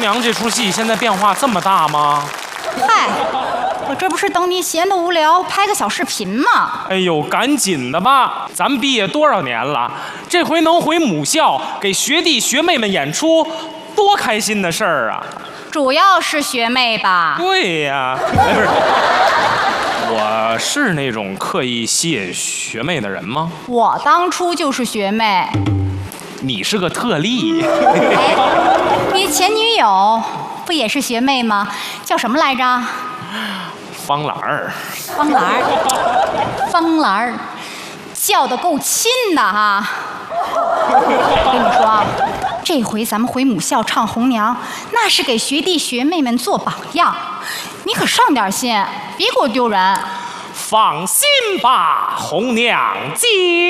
娘这出戏现在变化这么大吗？ 嗨，我这不是等你闲得无聊拍个小视频吗？ 哎呦，赶紧的吧！咱们毕业多少年了，这回能回母校给学弟学妹们演出，多开心的事儿啊！ 主要是学妹吧？ 对呀，哎，不是，我是那种刻意吸引学妹的人吗？ 我当初就是学妹。 你是个特例。 哎，你前女友不也是学妹吗？叫什么来着？ 方兰儿。 方兰儿，方兰儿，叫得够亲的哈！我跟你说啊，这回咱们回母校唱《红娘》，那是给学弟学妹们做榜样，你可上点心，别给我丢人。 放心吧，红娘姐。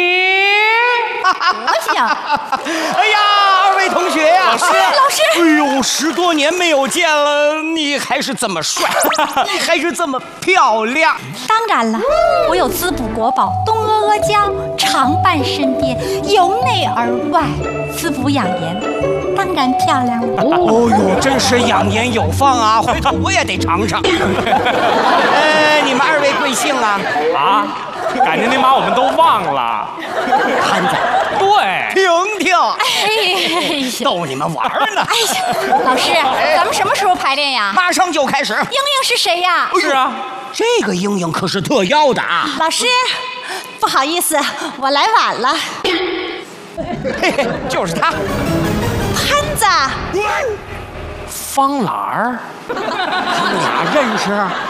我想， 哎呀，二位同学呀， 老师， 老师， 哎呦，10多年没有见了，你还是这么帅，你还是这么漂亮。 当然了，我有滋补国宝东阿阿胶常伴身边，由内而外滋补养颜，当然漂亮了。 哦呦，真是养颜有方啊！回头我也得尝尝。你们二位贵姓啊？ 啊，感觉您把我们都忘了。 潘子， 对， 婷婷， 哎呀， 逗你们玩呢。 哎呀，老师，咱们什么时候排练呀？ 马上就开始。 英英是谁呀？ 是啊， 这个英英可是特邀的啊！ 老师，不好意思，我来晚了。 嘿嘿，就是他。 潘子， 方兰儿。 他们俩认识？